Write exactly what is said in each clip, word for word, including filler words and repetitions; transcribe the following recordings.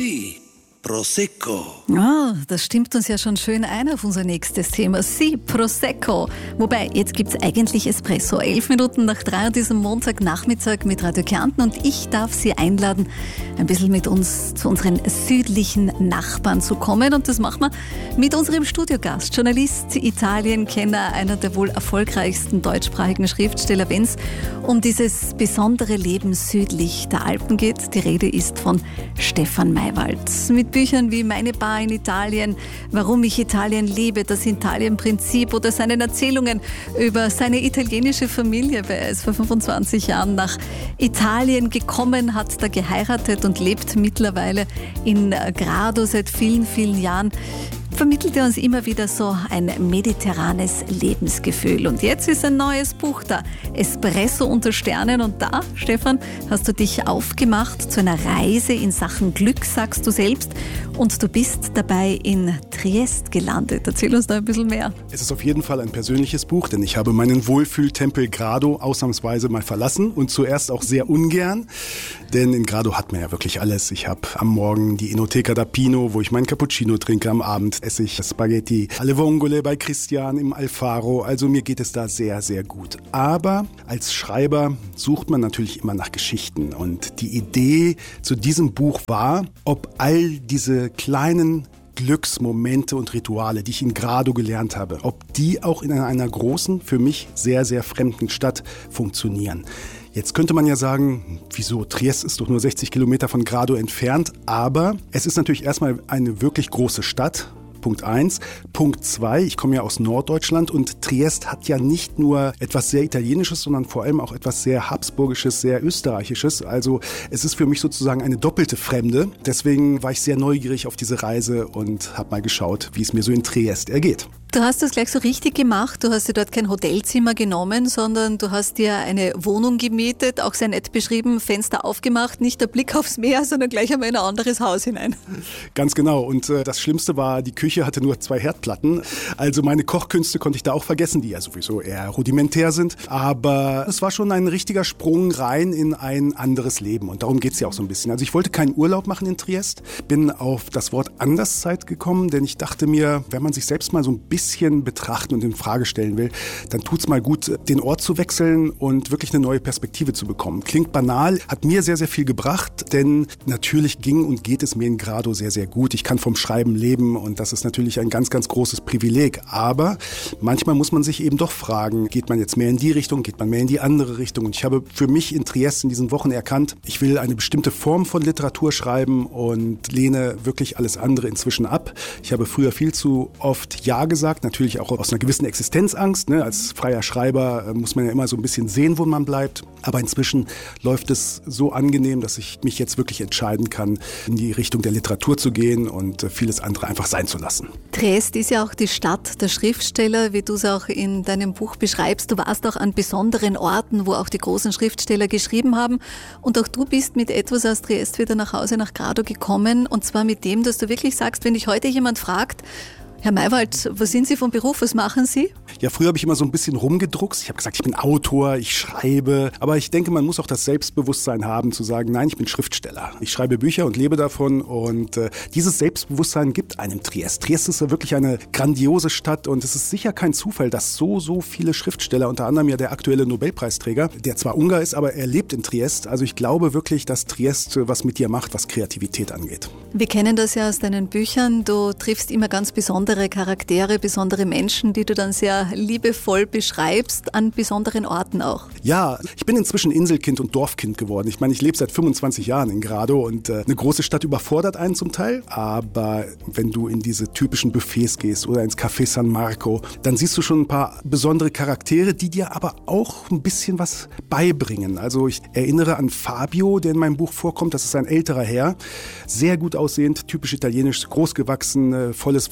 Sie, Prosecco. Ah, das stimmt uns ja schon schön ein auf unser nächstes Thema. Sie, Prosecco. Wobei, jetzt gibt's eigentlich Espresso. Elf Minuten nach drei an diesem Montagnachmittag mit Radio Kärnten und ich darf Sie einladen, ein bisschen mit uns zu unseren südlichen Nachbarn zu kommen. Und das machen wir mit unserem Studiogast, Journalist, Italienkenner, einer der wohl erfolgreichsten deutschsprachigen Schriftsteller, wenn es um dieses besondere Leben südlich der Alpen geht. Die Rede ist von Stefan Maywald. Mit Büchern wie Meine Bar in Italien, Warum ich Italien liebe, das Italien-Prinzip oder seinen Erzählungen über seine italienische Familie, weil er ist vor fünfundzwanzig Jahren nach Italien gekommen, hat da geheiratet und lebt mittlerweile in Grado seit vielen, vielen Jahren. Vermittelt er uns immer wieder so ein mediterranes Lebensgefühl. Und jetzt ist ein neues Buch da, Espresso unter Sternen. Und da, Stefan, hast du dich aufgemacht zu einer Reise in Sachen Glück, sagst du selbst. Und du bist dabei in Triest gelandet. Erzähl uns da ein bisschen mehr. Es ist auf jeden Fall ein persönliches Buch, denn ich habe meinen Wohlfühltempel Grado ausnahmsweise mal verlassen und zuerst auch sehr ungern. Denn in Grado hat man ja wirklich alles. Ich habe am Morgen die Enoteca da Pino, wo ich meinen Cappuccino trinke. Am Abend esse ich Spaghetti alle Vongole bei Christian im Alfaro. Also mir geht es da sehr, sehr gut. Aber als Schreiber sucht man natürlich immer nach Geschichten. Und die Idee zu diesem Buch war, ob all diese kleinen Glücksmomente und Rituale, die ich in Grado gelernt habe, ob die auch in einer großen, für mich sehr, sehr fremden Stadt funktionieren. Jetzt könnte man ja sagen, wieso, Triest ist doch nur sechzig Kilometer von Grado entfernt, aber es ist natürlich erstmal eine wirklich große Stadt. Punkt eins. Punkt zwei, ich komme ja aus Norddeutschland und Triest hat ja nicht nur etwas sehr Italienisches, sondern vor allem auch etwas sehr Habsburgisches, sehr Österreichisches. Also es ist für mich sozusagen eine doppelte Fremde. Deswegen war ich sehr neugierig auf diese Reise und habe mal geschaut, wie es mir so in Triest ergeht. Du hast das gleich so richtig gemacht. Du hast dir dort kein Hotelzimmer genommen, sondern du hast dir eine Wohnung gemietet, auch sehr nett beschrieben, Fenster aufgemacht, nicht der Blick aufs Meer, sondern gleich einmal in ein anderes Haus hinein. Ganz genau. Und äh, das Schlimmste war, die Küche hatte nur zwei Herdplatten. Also meine Kochkünste konnte ich da auch vergessen, die ja sowieso eher rudimentär sind. Aber es war schon ein richtiger Sprung rein in ein anderes Leben. Und darum geht es ja auch so ein bisschen. Also ich wollte keinen Urlaub machen in Triest, bin auf das Wort Anderszeit gekommen, denn ich dachte mir, wenn man sich selbst mal so ein bisschen bisschen betrachten und in Frage stellen will, dann tut's mal gut, den Ort zu wechseln und wirklich eine neue Perspektive zu bekommen. Klingt banal, hat mir sehr, sehr viel gebracht, denn natürlich ging und geht es mir in Grado sehr, sehr gut. Ich kann vom Schreiben leben und das ist natürlich ein ganz, ganz großes Privileg. Aber manchmal muss man sich eben doch fragen, geht man jetzt mehr in die Richtung, geht man mehr in die andere Richtung? Und ich habe für mich in Triest in diesen Wochen erkannt, ich will eine bestimmte Form von Literatur schreiben und lehne wirklich alles andere inzwischen ab. Ich habe früher viel zu oft Ja gesagt, natürlich auch aus einer gewissen Existenzangst. Ne? Als freier Schreiber äh, muss man ja immer so ein bisschen sehen, wo man bleibt. Aber inzwischen läuft es so angenehm, dass ich mich jetzt wirklich entscheiden kann, in die Richtung der Literatur zu gehen und äh, vieles andere einfach sein zu lassen. Triest ist ja auch die Stadt der Schriftsteller, wie du es auch in deinem Buch beschreibst. Du warst auch an besonderen Orten, wo auch die großen Schriftsteller geschrieben haben. Und auch du bist mit etwas aus Triest wieder nach Hause, nach Grado gekommen. Und zwar mit dem, dass du wirklich sagst, wenn dich heute jemand fragt, Herr Maywald, was sind Sie vom Beruf? Was machen Sie? Ja, früher habe ich immer so ein bisschen rumgedruckst. Ich habe gesagt, ich bin Autor, ich schreibe. Aber ich denke, man muss auch das Selbstbewusstsein haben, zu sagen, nein, ich bin Schriftsteller. Ich schreibe Bücher und lebe davon. Und äh, dieses Selbstbewusstsein gibt einem Triest. Triest ist ja wirklich eine grandiose Stadt. Und es ist sicher kein Zufall, dass so, so viele Schriftsteller, unter anderem ja der aktuelle Nobelpreisträger, der zwar Ungar ist, aber er lebt in Triest. Also ich glaube wirklich, dass Triest was mit dir macht, was Kreativität angeht. Wir kennen das ja aus deinen Büchern. Du triffst immer ganz besondere Charaktere, besondere Menschen, die du dann sehr liebevoll beschreibst, an besonderen Orten auch. Ja, ich bin inzwischen Inselkind und Dorfkind geworden. Ich meine, ich lebe seit fünfundzwanzig Jahren in Grado und äh, eine große Stadt überfordert einen zum Teil. Aber wenn du in diese typischen Buffets gehst oder ins Café San Marco, dann siehst du schon ein paar besondere Charaktere, die dir aber auch ein bisschen was beibringen. Also ich erinnere an Fabio, der in meinem Buch vorkommt. Das ist ein älterer Herr, sehr gut aussehend, typisch italienisch, großgewachsen, äh, volles weißes Haar.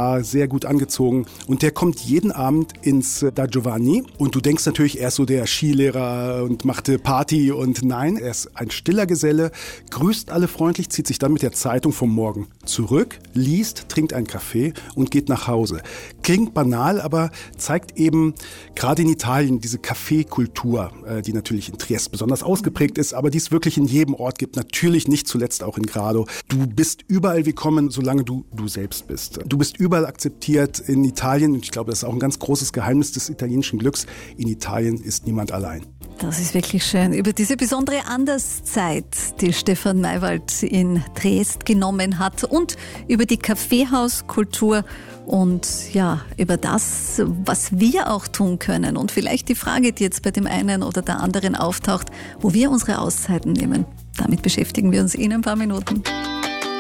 Haar, sehr gut angezogen. Und der kommt jeden Abend ins Da Giovanni. Und du denkst natürlich, er ist so der Skilehrer und macht Party. Und nein, er ist ein stiller Geselle, grüßt alle freundlich, zieht sich dann mit der Zeitung vom Morgen zurück, liest, trinkt einen Kaffee und geht nach Hause. Klingt banal, aber zeigt eben gerade in Italien diese Kaffeekultur, die natürlich in Triest besonders ausgeprägt ist, aber die es wirklich in jedem Ort gibt. Natürlich nicht zuletzt auch in Grado. Du bist überall willkommen, solange du du selbst bist. Du bist überall akzeptiert in Italien und ich glaube, das ist auch ein ganz großes Geheimnis des italienischen Glücks. In Italien ist niemand allein. Das ist wirklich schön. Über diese besondere Anderszeit, die Stefan Maywald in Triest genommen hat und über die Kaffeehauskultur und ja, über das, was wir auch tun können und vielleicht die Frage, die jetzt bei dem einen oder der anderen auftaucht, wo wir unsere Auszeiten nehmen. Damit beschäftigen wir uns in ein paar Minuten.